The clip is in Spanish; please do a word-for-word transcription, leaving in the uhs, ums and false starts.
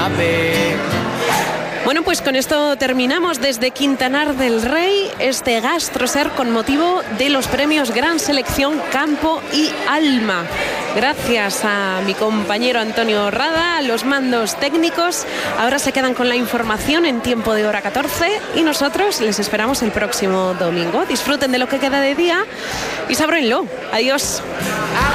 ave. Bueno, pues con esto terminamos desde Quintanar del Rey este GastroSer con motivo de los premios Gran Selección Campo y Alma. Gracias a mi compañero Antonio Rada, a los mandos técnicos. Ahora se quedan con la información en tiempo de hora catorce y nosotros les esperamos el próximo domingo. Disfruten de lo que queda de día y sábrenlo. Adiós.